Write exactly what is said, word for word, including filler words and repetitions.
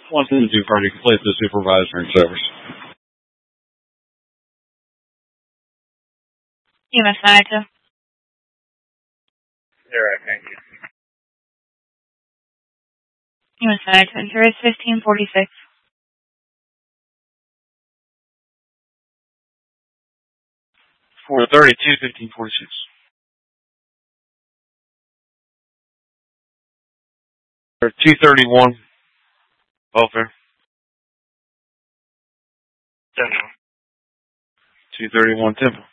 one seventy-two Friday, complete the supervisory service. U S ninety-two. Zero, thank you. U S ninety-two, interior fifteen forty-six. four thirty-two, fifteen forty-six. two thirty-one, welfare. Central. two thirty-one, Temple.